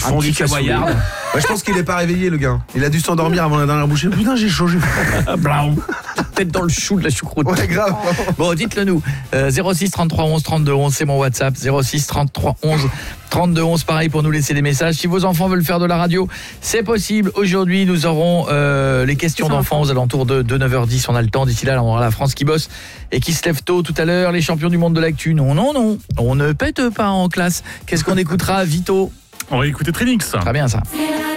petit caboyard. Ouais, je pense qu'il est pas réveillé, le gars. Il a dû s'endormir avant la dernière bouchée. Putain, j'ai chaud. Peut-être dans le chou de la choucroute. Ouais, grave. Bon, dites-le nous. 06 33 11 32 11, c'est mon WhatsApp. 06 33 11 32 11, pareil pour nous laisser des messages. Si vos enfants veulent faire de la radio, c'est possible. Aujourd'hui, nous aurons les questions d'enfants aux alentours de 9h10. On a le temps. D'ici là, on aura la France qui bosse et qui se lève tôt tout à l'heure. Les champions du monde de l'actu. Non. On ne pète pas en classe. Qu'est-ce qu'on écoutera, Vito? On va écouter Trinix. Très bien, ça.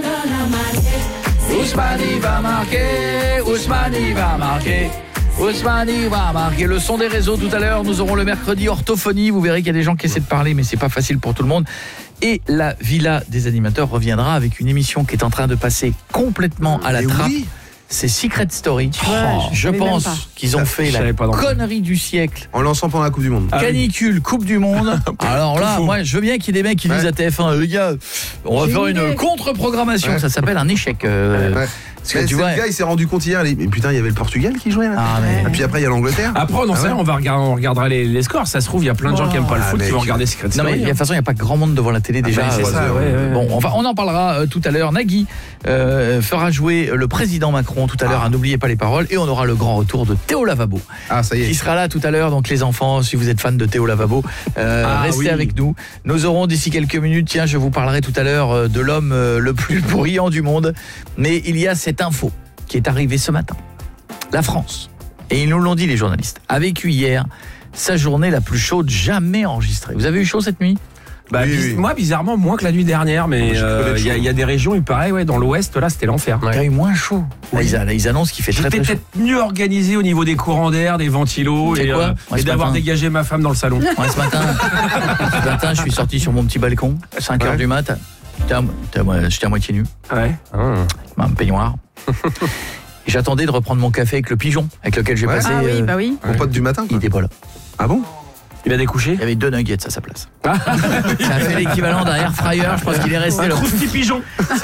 Ousmane va marquer, Ousmane va marquer. Ousmane va marquer. Le son des réseaux tout à l'heure. Nous aurons le mercredi orthophonie. Vous verrez qu'il y a des gens qui essaient de parler, mais c'est pas facile pour tout le monde. Et la villa des animateurs reviendra avec une émission qui est en train de passer complètement à la trappe. Oui. C'est Secret Story. Je pense qu'ils ont fait la connerie du siècle. En lançant pendant la Coupe du Monde. Canicule, Coupe du Monde. Alors là, moi, je veux bien qu'il y ait des mecs qui disent à TF1, les gars, on va faire une contre-programmation. Ça s'appelle un échec. Parce que tu vois, le gars il s'est rendu compte hier, mais putain il y avait le Portugal qui jouait là. Et puis après il y a l'Angleterre. Après on en sait, on regardera les scores. Ça se trouve il y a plein de gens qui aiment pas le foot qui vont regarder Secret Story. Non mais de toute façon il n'y a pas grand monde devant la télé déjà. Bon, on en parlera tout à l'heure. Nagui fera jouer le président Macron tout à l'heure. N'oubliez pas les paroles. Et on aura le grand retour de Théo Lavabo. Ça y est. Qui sera là tout à l'heure. Donc les enfants, si vous êtes fans de Théo Lavabo, restez avec nous. Nous aurons d'ici quelques minutes, tiens, je vous parlerai tout à l'heure de l'homme le plus bruyant du monde. Mais il y a cette info qui est arrivé ce matin. La France, et ils nous l'ont dit les journalistes, a vécu hier sa journée la plus chaude jamais enregistrée. Vous avez eu chaud cette nuit ? Oui. Moi bizarrement moins que la nuit dernière, mais il y a des régions, il paraît, dans l'ouest là c'était l'enfer. T'as eu moins chaud. Là, ils annoncent qu'il fait très très chaud. J'étais peut-être mieux organisé au niveau des courants d'air, des ventilos et d'avoir dégagé ma femme dans le salon. Ce matin, je suis sorti sur mon petit balcon, 5h du mat. J'étais à moitié nu. Un peignoir. Et j'attendais de reprendre mon café avec le pigeon avec lequel j'ai passé mon pote du matin. Il était pas là. Ah bon? Il a découché? Il y avait 2 nuggets à sa place. Ça a fait l'équivalent d'un air fryer. Je pense qu'il est resté là. Crousti pigeon.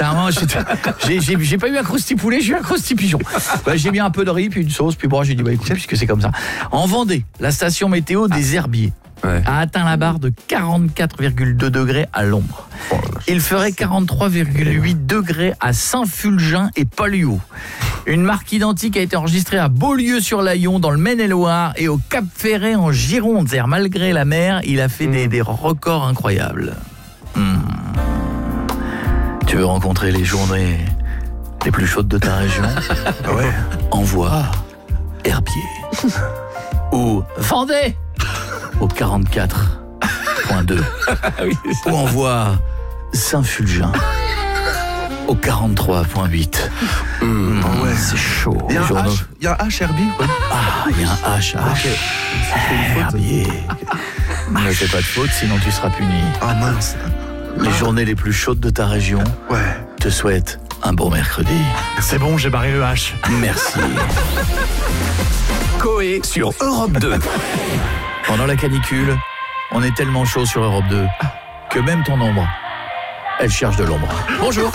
J'ai pas eu un crousti poulet, j'ai eu un crousti pigeon. J'ai mis un peu de riz puis une sauce puis bon, j'ai dit écoute, puisque c'est comme ça. En Vendée, la station météo des Herbiers a atteint la barre de 44,2 degrés à l'ombre. Il ferait 43,8 degrés à Saint-Fulgin et Poliou. Une marque identique a été enregistrée à Beaulieu-sur-Layon dans le Maine-et-Loire et au Cap-Ferret en Gironde. C'est-à-dire, malgré la mer, il a fait des records incroyables. Tu veux rencontrer les journées les plus chaudes de ta région? Envoie Herbier ou Vendée au 44.2 ou envoie Saint-Fulgin au 43.8. C'est chaud. Il y a un H Herbier quoi. Il y a un H. Herbier. Ne fais pas de faute, sinon tu seras puni. Mince. Les journées les plus chaudes de ta région te souhaitent un bon mercredi. C'est bon, j'ai barré le H. Merci. Coé sur Europe 2. Pendant la canicule, on est tellement chaud sur Europe 2 que même ton ombre, elle cherche de l'ombre. Bonjour.